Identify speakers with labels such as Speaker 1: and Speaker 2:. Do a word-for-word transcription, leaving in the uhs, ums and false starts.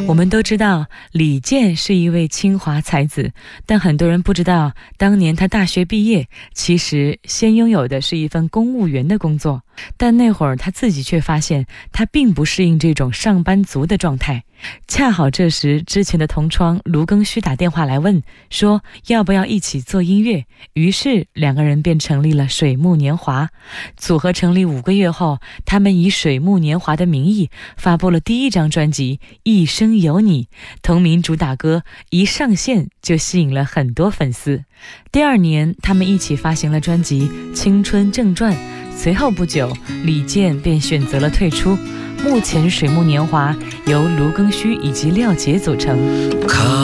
Speaker 1: 我们都知道李健是一位清华才子，但很多人不知道当年他大学毕业其实先拥有的是一份公务员的工作，但那会儿他自己却发现他并不适应这种上班族的状态。恰好这时之前的同窗卢庚戌打电话来问，说要不要一起做音乐，于是两个人便成立了水木年华。组合成立五个月后，他们以水木年华的名义发布了第一张专辑《一生有你》，同名主打歌一上线就吸引了很多粉丝。第二年他们一起发行了专辑《青春正传》，随后不久李健便选择了退出。目前水木年华由卢庚戌以及廖杰组成。